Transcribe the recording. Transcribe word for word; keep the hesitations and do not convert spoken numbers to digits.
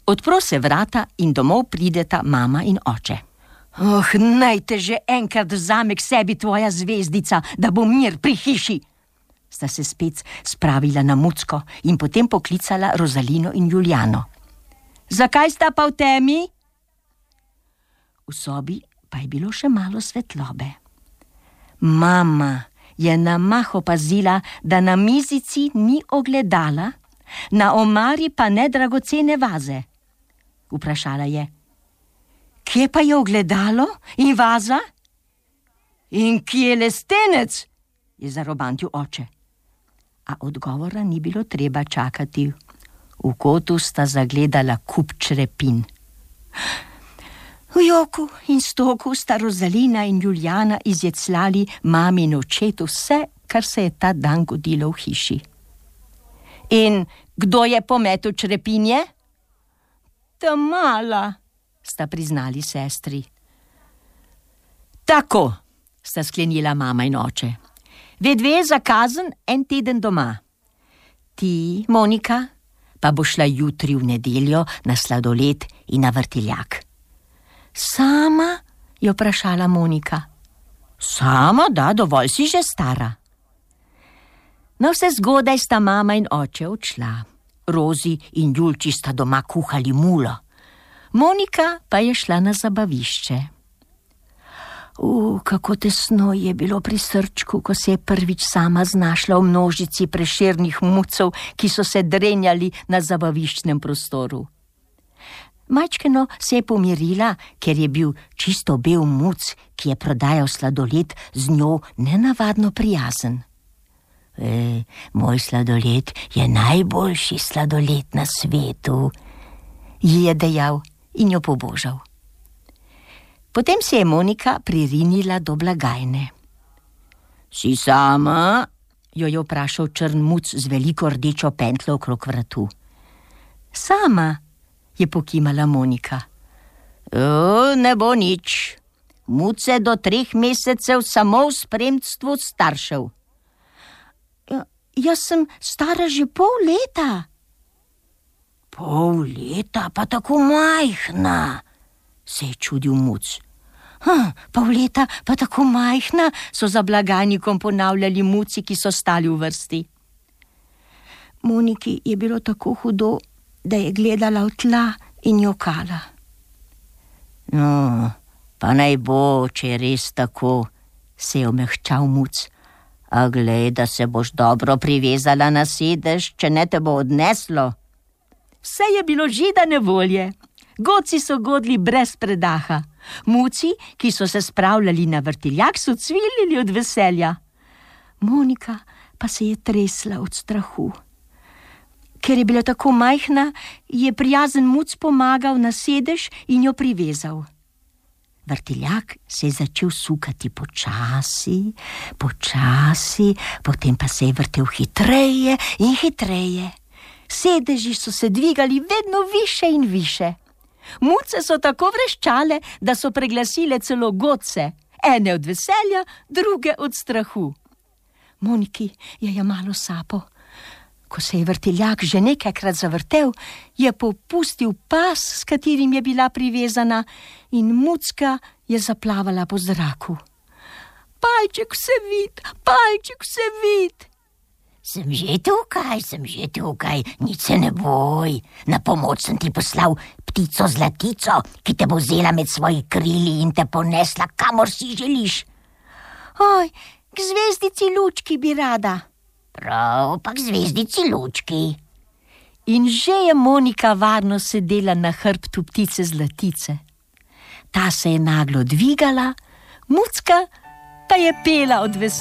Odpro se vrata in domov prideta mama in oče. Oh, naj te že enkrat vzame k sebi tvoja zvezdica, da bo mir pri hiši. Sta se spet spravila na mucko in potem poklicala Rozalino in Julijano. Zakaj sta pa v temi? V sobi pa je bilo še malo svetlobe. Mama je na mah opazila, da na mizici ni ogledala, na omari pa ne dragocene vaze. Vprašala je, kje pa je ogledalo in vaza? In kje je lestenec? Je zarobantil oče. A odgovora ni bilo treba čakati. V kotu sta zagledala kup črepin. V joku in stoku sta Rozalina in Julijana izjecljali mami in očetu vse, kar se je ta dan godilo v hiši. In kdo je pometel črepinje? Ta mala, sta priznali sestri. Tako, sta sklenila mama in oče. Vedve za kazen en teden doma. Ti, Monika, pa bo šla jutri v nedeljo na sladoled in na vrtiljak. Sama? Je vprašala Monika. Sama, da, dovolj si že stara. No, vse zgodaj sta mama in oče odšla. Rozi in Julči sta doma kuhali mulo. Monika pa je šla na zabavišče. U, kako tesno je bilo pri srčku, ko se je prvič sama znašla v množici prešernih mucov, ki so se drenjali na zabaviščnem prostoru. Majčkeno se je pomirila, ker je bil čisto bel muc, ki je prodajal sladoled, z njo nenavadno prijazen. E, moj sladoled je najboljši sladoled na svetu, ji je dejal in jo pobožal. Potem se je Monika pririnila do blagajne. Si sama? Jo je vprašal črn muc z veliko rdečo pentlo okrog vratu. Sama, je pokimala Monika. O, ne bo nič. Muce do treh mesecev samo v spremstvu staršev. Ja, jaz sem stara že pol leta. Pol leta, pa tako majhna, se je čudil muc. Hm, pol leta, pa tako majhna, so za blagajnikom ponavljali muci, ki so stali v vrsti. Moniki je bilo tako hudo, da je gledala v tla in jokala. No, pa naj bo, če je res tako, se je omehčal muc. A glej, da se boš dobro privezala na sedež, če ne te bo odneslo. Vse je bilo židane volje. Godci so godli brez predaha. Muci, ki so se spravljali na vrtiljak, so cvilili od veselja. Monika pa se je tresla od strahu. Ker je bila tako majhna, je prijazen muc pomagal na sedež in jo privezal. Vrtiljak se je začel sukati počasi, počasi, potem pa se je vrtel hitreje in hitreje. Sedeži so se dvigali vedno više in više. Muce so tako vreščale, da so preglasile celo godce, ene od veselja, druge od strahu. Moniki je jemalo sapo. Ko se je vrtiljak že nekajkrat zavrtel, je popustil pas, s katerim je bila privezana, in mucka je zaplavala po zraku. Pajček vse vid, pajček vse vid. Sem že tukaj, sem že tukaj, nič se ne boj. Na pomoč sem ti poslal ptico Zlatico, ki te bo vzela med svoji krili in te ponesla, kamor si želiš. Oj, k zvezdici Lučki bi rada. Prav, pa k zvezdici Lučki. In že je Monika varno sedela na hrbtu ptice Zlatice. Ta se je naglo dvigala, mucka pa je pela od veselja.